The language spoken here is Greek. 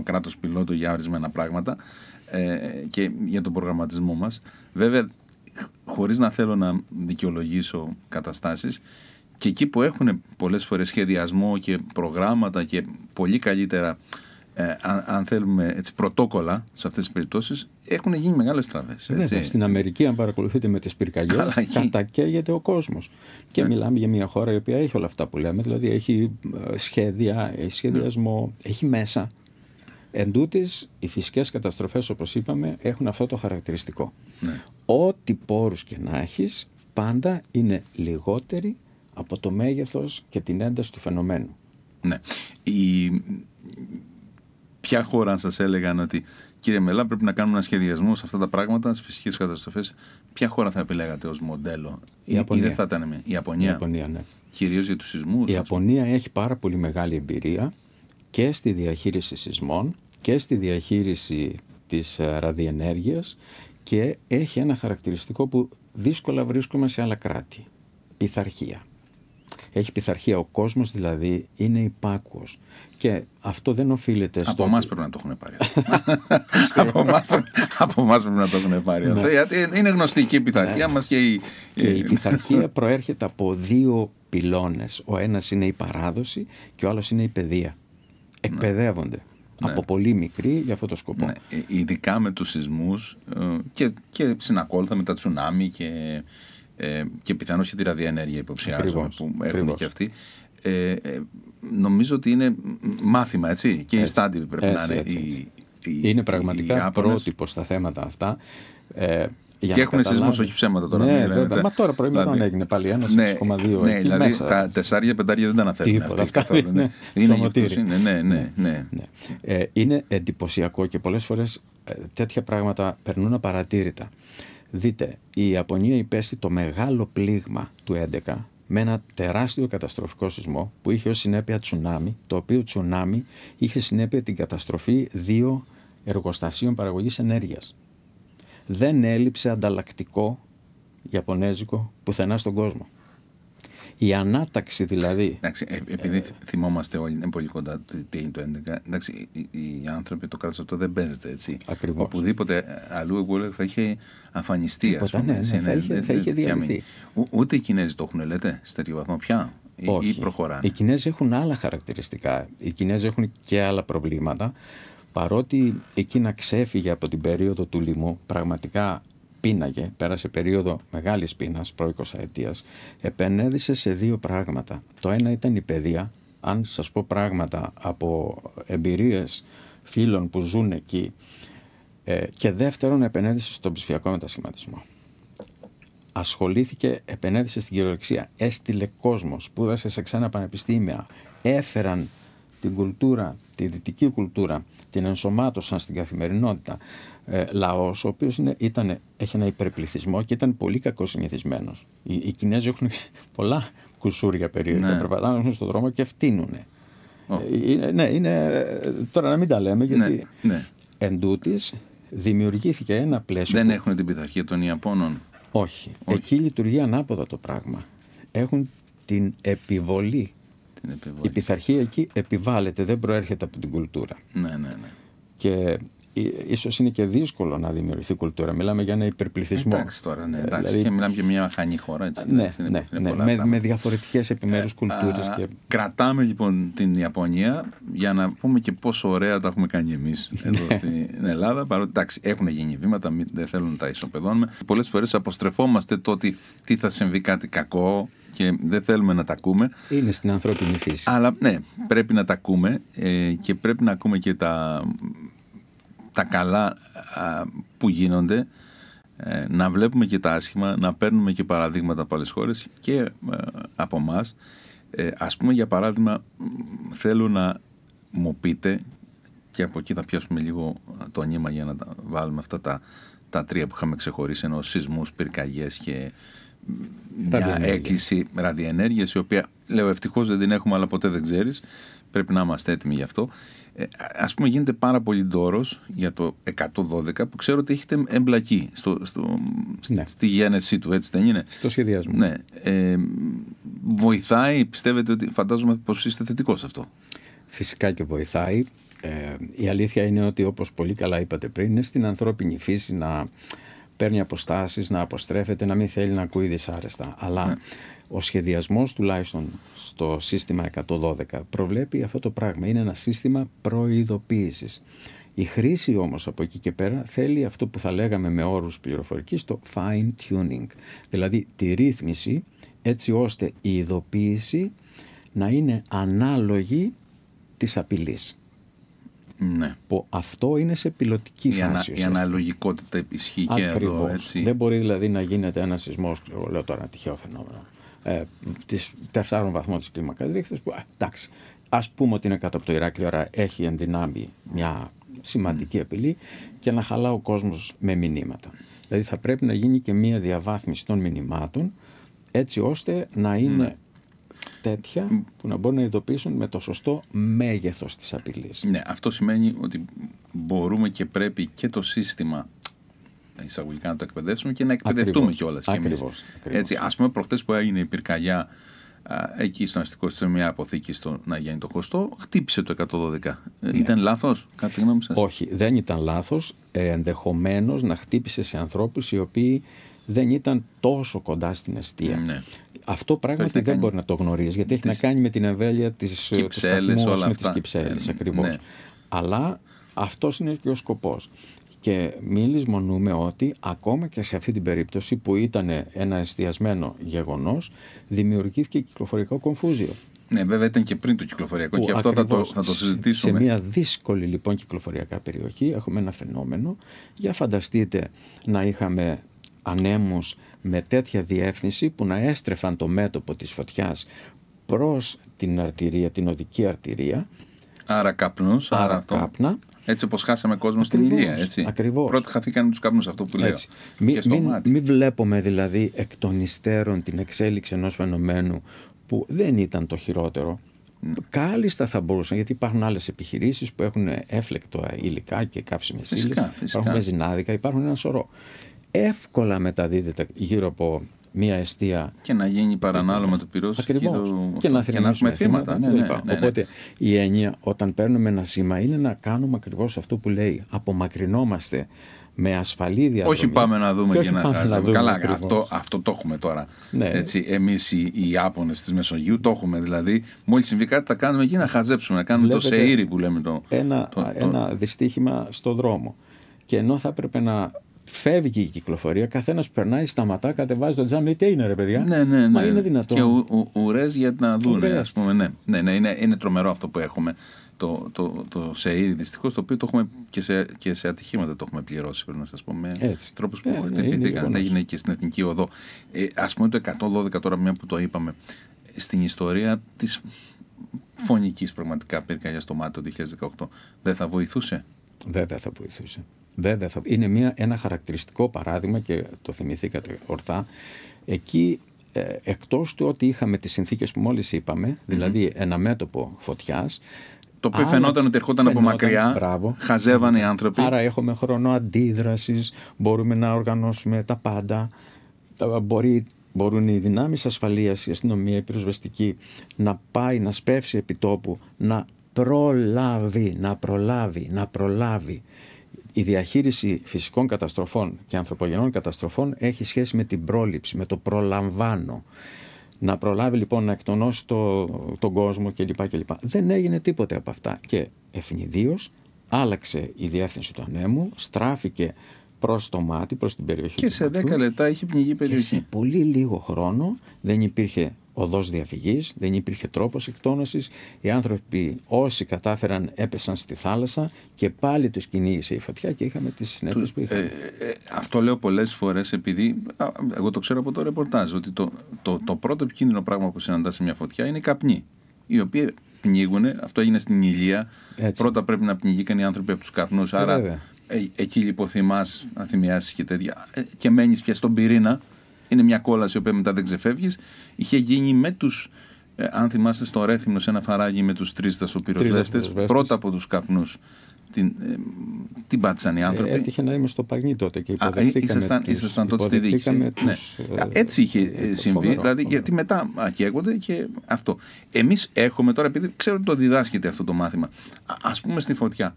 κράτος πιλότο για ορισμένα πράγματα και για τον προγραμματισμό μας. Βέβαια, χωρίς να θέλω να δικαιολογήσω καταστάσεις, και εκεί που έχουν πολλές φορές σχεδιασμό και προγράμματα και πολύ καλύτερα, αν θέλουμε, έτσι, πρωτόκολλα σε αυτές τις περιπτώσεις, έχουν γίνει μεγάλες τραβές. Στην Αμερική, αν παρακολουθείτε με τις πυρκαγιές, κατακαίγεται ο κόσμος. Και μιλάμε για μια χώρα η οποία έχει όλα αυτά που λέμε, δηλαδή έχει σχέδια, έχει σχεδιασμό, έχει μέσα. Εν τούτης, οι φυσικές καταστροφές, όπως είπαμε, έχουν αυτό το χαρακτηριστικό. Ό,τι πόρους και να έχεις, πάντα είναι λιγότεροι από το μέγεθος και την ένταση του φαινομένου. Ναι. Ποια χώρα, αν σας έλεγαν ότι κύριε Μελά, πρέπει να κάνουμε ένα σχεδιασμό σε αυτά τα πράγματα, στις φυσικές καταστροφές, ποια χώρα θα επιλέγατε ως μοντέλο? Η Ιαπωνία. Ή δεν θα ήταν η Ιαπωνία? Η Ιαπωνία, ναι. Κυρίως για τους σεισμούς. Η Ιαπωνία έχει πάρα πολύ μεγάλη εμπειρία και στη διαχείριση σεισμών και στη διαχείριση της ραδιενέργειας, και έχει ένα χαρακτηριστικό που δύσκολα βρίσκουμε σε άλλα κράτη. Πειθαρχία. Έχει πειθαρχία. Ο κόσμος δηλαδή είναι υπάκουος. Και αυτό δεν οφείλεται στο... Από εμάς πρέπει να το έχουν πάρει. Από εμάς πρέπει να το έχουν πάρει. Είναι γνωστή η πειθαρχία μας και η... Και η πειθαρχία προέρχεται από δύο πυλώνες. Ο ένας είναι η παράδοση και ο άλλος είναι η παιδεία. Εκπαιδεύονται από πολύ μικρή για αυτό το σκοπό. Ειδικά με τους σεισμούς και συνακόλουθα με τα τσουνάμι και πιθανώς και τη ραδιενέργεια, υποψιάζομαι, που έχουν και αυτοί. Νομίζω ότι είναι μάθημα, έτσι, και η στάντη πρέπει να είναι. Είναι πραγματικά πρότυπο στα θέματα αυτά. Και έχουν σεισμούς, όχι ψέματα τώρα. Ναι, βέβαια. Μα τώρα προημερών έγινε πάλι ένα 6,2. Ναι, δηλαδή τα 4-5 δεν τα αναφέρουν καθόλου. Είναι εντυπωσιακό και πολλές φορές τέτοια πράγματα περνούν απαρατήρητα. Δείτε, η Ιαπωνία υπέστη το μεγάλο πλήγμα του 2011 με ένα τεράστιο καταστροφικό σεισμό που είχε ως συνέπεια τσουνάμι, το οποίο τσουνάμι είχε συνέπεια την καταστροφή 2 εργοστασίων παραγωγής ενέργειας. Δεν έλειψε ανταλλακτικό ιαπωνέζικο πουθενά στον κόσμο. Η ανάταξη δηλαδή... Εντάξει, επειδή θυμόμαστε όλοι, είναι πολύ κοντά τι είναι το 2011, εντάξει, οι άνθρωποι, το κράτος αυτό δεν παίζεται, έτσι. Ακριβώς. Οπουδήποτε αλλού, εγώ θα είχε αφανιστεί, ας πούμε. Θα είχε διαλυθεί. Ούτε οι Κινέζοι το έχουν, λέτε, σε τέτοιο βαθμό πια, ή προχωράνε? Οι Κινέζοι έχουν άλλα χαρακτηριστικά. Οι Κινέζοι έχουν και άλλα προβλήματα. Παρότι εκείνα ξέφυγε από την περίοδο του λοιμού, πραγματικά πίναγε, πέρασε περίοδο μεγάλης πείνας, προ 20 ετίας, επενέδυσε σε 2 πράγματα. Το ένα ήταν η παιδεία. Αν σας πω πράγματα από εμπειρίες φίλων που ζουν εκεί, και δεύτερον επενέδυσε στον ψηφιακό μετασχηματισμό. Ασχολήθηκε, επενέδυσε στην κυριολεξία, έστειλε κόσμο, σπούδασε σε ξένα πανεπιστήμια, έφεραν την κουλτούρα, τη δυτική κουλτούρα, την ενσωμάτωσαν στην καθημερινότητα. Λαός, ο οποίος έχει ένα υπερπληθυσμό και ήταν πολύ κακοσυνηθισμένος. Οι Κινέζοι έχουν πολλά κουσούρια περίεργα, περπατάνε στον δρόμο και φτύνουνε. Τώρα να μην τα λέμε, γιατί εν τούτης δημιουργήθηκε ένα πλαίσιο. Δεν έχουν την πειθαρχία των Ιαπώνων. Όχι. Εκεί λειτουργεί ανάποδα το πράγμα. Έχουν την επιβολή. Η πειθαρχία εκεί επιβάλλεται, δεν προέρχεται από την κουλτούρα. Ναι. Και ίσως είναι και δύσκολο να δημιουργηθεί κουλτούρα. Μιλάμε για ένα υπερπληθυσμό. Εντάξει τώρα, ναι. Εντάξει, και μιλάμε για μια μαχανή χώρα. Έτσι, με διαφορετικές επιμέρους κουλτούρες. Κρατάμε λοιπόν την Ιαπωνία για να πούμε και πόσο ωραία τα έχουμε κάνει εμείς εδώ στην Ελλάδα. Παρότι εντάξει, έχουν γίνει βήματα, δεν θέλω να τα ισοπεδώνουμε. Πολλές φορές αποστρεφόμαστε το ότι τι θα συμβεί κάτι κακό και δεν θέλουμε να τα ακούμε. Είναι στην ανθρώπινη φύση. Αλλά ναι, πρέπει να τα ακούμε και πρέπει να ακούμε και τα καλά που γίνονται, να βλέπουμε και τα άσχημα, να παίρνουμε και παραδείγματα από άλλες χώρες και από εμάς. Ας πούμε, για παράδειγμα, θέλω να μου πείτε, και από εκεί θα πιάσουμε λίγο το νήμα για να τα βάλουμε αυτά τα 3 που είχαμε ξεχωρίσει, ενώ σεισμούς, πυρκαγιές και μια έκκληση ραδιενέργειας, η οποία λέω ευτυχώς δεν την έχουμε, αλλά ποτέ δεν ξέρεις, πρέπει να είμαστε έτοιμοι γι' αυτό. Ας πούμε, γίνεται πάρα πολύ ντόρος για το 112 που ξέρω ότι έχετε εμπλακεί στη γέννησή του, έτσι δεν είναι? Στο σχεδιασμό. Ναι. Βοηθάει, πιστεύετε ότι, φαντάζομαι πως είστε θετικός σε αυτό? Φυσικά και βοηθάει. Η αλήθεια είναι ότι, όπως πολύ καλά είπατε πριν, είναι στην ανθρώπινη φύση να παίρνει αποστάσεις, να αποστρέφεται, να μην θέλει να ακούει δυσάρεστα. Αλλά ο σχεδιασμός, τουλάχιστον στο σύστημα 112, προβλέπει αυτό το πράγμα. Είναι ένα σύστημα προειδοποίησης. Η χρήση όμως από εκεί και πέρα θέλει αυτό που θα λέγαμε με όρους πληροφορικής, το fine tuning. Δηλαδή τη ρύθμιση έτσι ώστε η ειδοποίηση να είναι ανάλογη της απειλής. Ναι. Που αυτό είναι σε πιλωτική φάση. Η αναλογικότητα ισχύει και εδώ. Έτσι. Δεν μπορεί δηλαδή να γίνεται ένα σεισμός, λέω τώρα ένα τυχαίο φαινόμενο, της 4 βαθμών της κλίμακας Ρίχτερ, που εντάξει, ας πούμε ότι είναι κάτω από το Ηράκλειο, άρα έχει ενδυνάμει μια σημαντική απειλή, και να χαλά ο κόσμος με μηνύματα. Δηλαδή θα πρέπει να γίνει και μια διαβάθμιση των μηνυμάτων, έτσι ώστε να είναι τέτοια που να μπορούν να ειδοποιήσουν με το σωστό μέγεθος της απειλής. Ναι, αυτό σημαίνει ότι μπορούμε και πρέπει και το σύστημα εισαγωγικά να το εκπαιδεύσουμε και να εκπαιδευτούμε κιόλας. Ακριβώς. Έτσι, ας πούμε, προχτές που έγινε η πυρκαγιά εκεί στο αστικό σύστημα, μια αποθήκη στο Αγιάννη το Χωστό, χτύπησε το 112. Ναι. Ήταν λάθος, κατά τη γνώμη σας? Όχι, δεν ήταν λάθος. Ενδεχομένως να χτύπησε σε ανθρώπους οι οποίοι δεν ήταν τόσο κοντά στην εστία. Ναι. Αυτό πράγματι δεν μπορεί να το γνωρίζει, γιατί έχει να κάνει με την εμβέλεια της κυψέλες, όλα με αυτά. τις κυψέλες, ακριβώς. Ναι. Αλλά αυτός είναι και ο σκοπός. Και μην λησμονούμε ότι ακόμα και σε αυτή την περίπτωση που ήταν ένα εστιασμένο γεγονός, δημιουργήθηκε κυκλοφορικό κομφούζιο. Ναι, βέβαια ήταν και πριν το κυκλοφοριακό, και αυτό θα το συζητήσουμε. Σε μια δύσκολη λοιπόν κυκλοφοριακά περιοχή έχουμε ένα φαινόμενο. Για φανταστείτε να είχαμε ανέμους με τέτοια διεύθυνση που να έστρεφαν το μέτωπο της φωτιάς προς την αρτηρία, την οδική αρτηρία. Άρα καπνούς, άρα κάπνα. Έτσι όπως χάσαμε κόσμο στην Ηλία, έτσι. Ακριβώς. Πρώτα χαθήκανε τους καπνούς, αυτό που λέω. Μην βλέπουμε δηλαδή εκ των υστέρων την εξέλιξη ενός φαινομένου που δεν ήταν το χειρότερο. Κάλλιστα θα μπορούσαν, γιατί υπάρχουν άλλες επιχειρήσεις που έχουν έφλεκτο υλικά και καύσιμες ύλες, υπάρχουν βενζινάδικα, υπάρχουν ένα σωρό. Εύκολα μεταδίδεται γύρω από μια εστία. Και να γίνει παρανάλωμα του πυρός και να έχουμε θύματα. Ναι. Οπότε η έννοια όταν παίρνουμε ένα σήμα είναι να κάνουμε ακριβώς αυτό που λέει. Απομακρυνόμαστε με ασφαλή διαδρομή. Όχι πάμε να δούμε και να χάζουμε. Καλά, αυτό το έχουμε τώρα. Ναι. Έτσι, εμείς οι Ιάπωνες της Μεσογείου το έχουμε. Δηλαδή, μόλις συμβεί κάτι θα κάνουμε εκεί να χαζέψουμε, να κάνουμε το σεΐρι που λέμε. Ένα δυστύχημα στο δρόμο. Και ενώ θα έπρεπε να φεύγει η κυκλοφορία, καθένας περνάει, σταματά, κατεβάζει το τζάμι, λέει τι είναι ρε παιδιά. Ναι. Μα είναι δυνατόν. Και ουρές για να δούνε, ας πούμε. Ναι, είναι τρομερό αυτό που έχουμε. Το ΣΕΙΡ δυστυχώς, το οποίο το έχουμε και σε ατυχήματα το έχουμε πληρώσει, πρέπει να σας πω, με τρόπους που χτυπήθηκαν. Έγινε και στην Εθνική Οδό. Ας πούμε το 112 τώρα, μια που το είπαμε, στην ιστορία της φωνικής πραγματικά πυρκαγιάς στο Μάρτιο του 2018, δεν θα βοηθούσε? Βέβαια θα βοηθούσε. Είναι ένα χαρακτηριστικό παράδειγμα και το θυμηθήκατε ορθά. Εκεί εκτός του ότι είχαμε τις συνθήκες που μόλις είπαμε, δηλαδή ένα μέτωπο φωτιάς, το οποίο φαινόταν ότι ερχόταν από μακριά, χαζεύανε οι άνθρωποι. Άρα έχουμε χρόνο αντίδρασης, μπορούμε να οργανώσουμε τα πάντα. Μπορούν οι δυνάμεις ασφαλείας, η αστυνομία, η πυροσβεστική να πάει, να σπεύσει επί τόπου, να προλάβει. Η διαχείριση φυσικών καταστροφών και ανθρωπογενών καταστροφών έχει σχέση με την πρόληψη, με το προλαμβάνω. Να προλάβει λοιπόν να εκτονώσει τον κόσμο κλπ. Δεν έγινε τίποτε από αυτά και ευνηδίως άλλαξε η διεύθυνση του ανέμου, στράφηκε προς το μάτι, προς την περιοχή. Και σε 10 λεπτά είχε πνιγεί η περιοχή. Και σε πολύ λίγο χρόνο δεν υπήρχε οδός διαφυγής, δεν υπήρχε τρόπος εκτόνωσης. Οι άνθρωποι όσοι κατάφεραν έπεσαν στη θάλασσα και πάλι τους κυνήγησε η φωτιά και είχαμε τις συνέπειες που είχαμε. Αυτό λέω πολλές φορές επειδή εγώ το ξέρω από το ρεπορτάζ, ότι το πρώτο επικίνδυνο πράγμα που συναντά σε μια φωτιά είναι οι καπνοί, οι οποίοι πνίγουν. Αυτό έγινε στην Ηλία. Πρώτα πρέπει να πνιγήκαν οι άνθρωποι από τους καπνούς. Άρα εκεί λιποθυμάς, αθυμιάσεις και τέτοια, και μένεις πια στον πυρήνα. Είναι μια κόλαση η οποία μετά δεν ξεφεύγεις. Είχε γίνει με τους, αν θυμάστε, στο Ρέθυμνο, σε ένα φαράγγι με τους 3 δασοπυροσβέστες, πρώτα από τους καπνούς την πάτησαν οι άνθρωποι. Έτυχε να είμαι στο Παγνί τότε και υποδεχθήκαμε ήσασταν τότε στη διοίκηση. Ναι. Έτσι είχε συμβεί, δηλαδή, γιατί μετά καίγονται και αυτό. Εμείς έχουμε τώρα, επειδή ξέρω ότι το διδάσκεται αυτό το μάθημα, ας πούμε στη φωτιά,